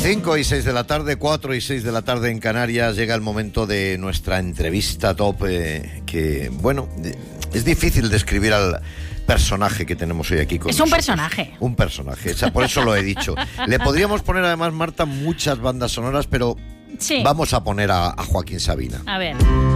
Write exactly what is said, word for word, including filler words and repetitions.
cinco y seis de la tarde, cuatro y seis de la tarde en Canarias, llega el momento de nuestra entrevista top, eh, que, bueno, es difícil describir al personaje que tenemos hoy aquí con Es nosotros. un personaje. Un personaje, o sea, por eso lo he dicho. Le podríamos poner además, Marta, muchas bandas sonoras, pero Sí. vamos a poner a, a Joaquín Sabina. A ver.